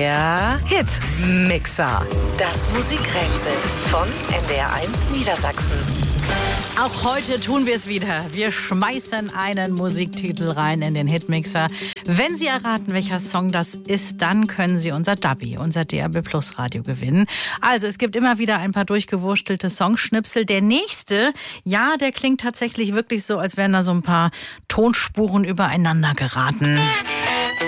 Der Hitmixer. Das Musikrätsel von NDR1 Niedersachsen. Auch heute tun wir es wieder. Wir schmeißen einen Musiktitel rein in den Hitmixer. Wenn Sie erraten, welcher Song das ist, dann können Sie unser Dubby, unser DAB Plus Radio gewinnen. Also es gibt immer wieder ein paar durchgewurstelte Songschnipsel. Der nächste, ja, der klingt tatsächlich wirklich so, als wären da so ein paar Tonspuren übereinander geraten.